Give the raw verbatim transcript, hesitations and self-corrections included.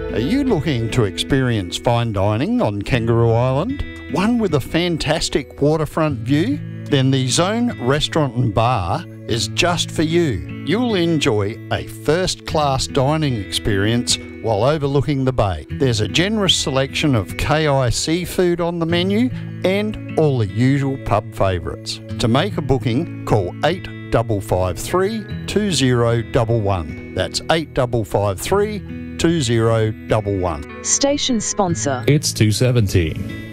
Are you looking to experience fine dining on Kangaroo Island? One with a fantastic waterfront view? Then the Zone Restaurant and Bar is just for you. You'll enjoy a first-class dining experience while overlooking the bay. There's a generous selection of K I seafood on the menu and all the usual pub favourites. To make a booking, call eight five five three, two zero one one. That's eight five five three, two zero one one. Station sponsor. It's two seventeen.